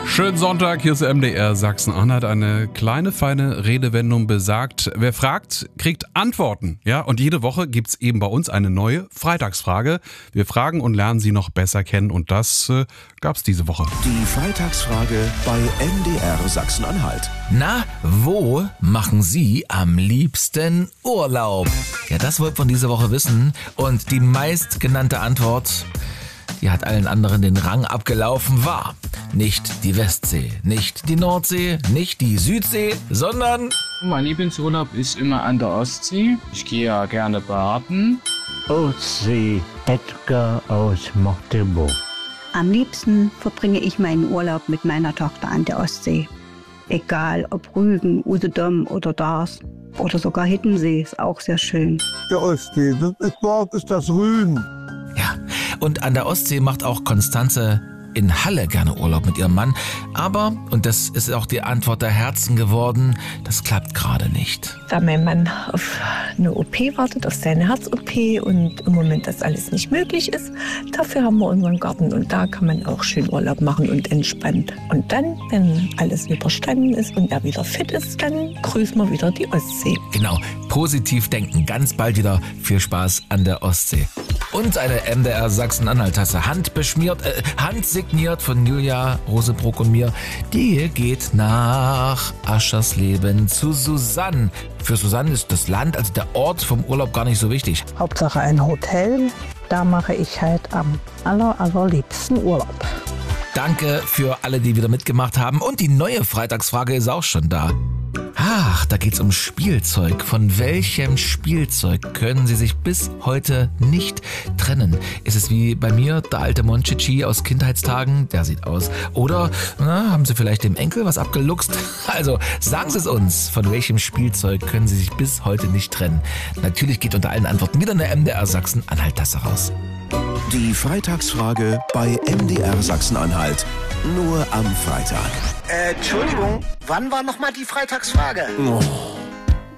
Schönen Sonntag, hier ist der MDR Sachsen-Anhalt. Eine kleine, feine Redewendung besagt, wer fragt, kriegt Antworten. Ja, und jede Woche gibt's eben bei uns eine neue Freitagsfrage. Wir fragen und lernen sie noch besser kennen und das gab's diese Woche. Die Freitagsfrage bei MDR Sachsen-Anhalt. Na, wo machen Sie am liebsten Urlaub? Ja, das wollt man diese Woche wissen. Und die meistgenannte Antwort, die hat allen anderen den Rang abgelaufen, war nicht die Westsee, nicht die Nordsee, nicht die Südsee, sondern... Mein Lieblingsurlaub ist immer an der Ostsee. Ich gehe ja gerne baden. Ostsee, Edgar aus Magdeburg. Am liebsten verbringe ich meinen Urlaub mit meiner Tochter an der Ostsee. Egal ob Rügen, Usedom oder Dars oder sogar Hiddensee ist auch sehr schön. Der Ostsee, ist das Rügen. Ja, und an der Ostsee macht auch Konstanze in Halle gerne Urlaub mit ihrem Mann. Aber, und das ist auch die Antwort der Herzen geworden, das klappt gerade nicht. Da mein Mann auf eine OP wartet, auf seine Herz-OP und im Moment das alles nicht möglich ist, dafür haben wir unseren Garten und da kann man auch schön Urlaub machen und entspannt. Und dann, wenn alles überstanden ist und er wieder fit ist, dann grüßen wir wieder die Ostsee. Genau, positiv denken, ganz bald wieder viel Spaß an der Ostsee. Und eine MDR Sachsen-Anhalt-Tasse, handsigniert von Julia Rosebruck und mir. Die geht nach Aschersleben zu Susanne. Für Susanne ist das Land, also der Ort vom Urlaub gar nicht so wichtig. Hauptsache ein Hotel, da mache ich halt am allerliebsten Urlaub. Danke für alle, die wieder mitgemacht haben. Und die neue Freitagsfrage ist auch schon da. Ach, da geht's um Spielzeug. Von welchem Spielzeug können Sie sich bis heute nicht trennen? Ist es wie bei mir der alte Monchichi aus Kindheitstagen? Der sieht aus. Oder haben Sie vielleicht dem Enkel was abgeluchst? Also sagen Sie es uns. Von welchem Spielzeug können Sie sich bis heute nicht trennen? Natürlich geht unter allen Antworten wieder eine MDR Sachsen-Anhalt-Tasse raus. Die Freitagsfrage bei MDR Sachsen-Anhalt. Nur am Freitag. Entschuldigung, wann war nochmal die Freitagsfrage? Oh.